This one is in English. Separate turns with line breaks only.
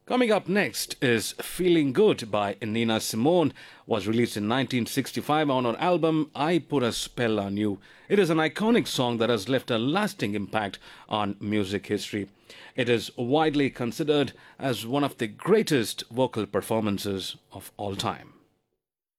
Coming up next is Feeling Good by Nina Simone, was released in 1965 on her album I Put a Spell on You. It is an iconic song that has left a lasting impact on music history. It is widely considered as one of the greatest vocal performances of all time.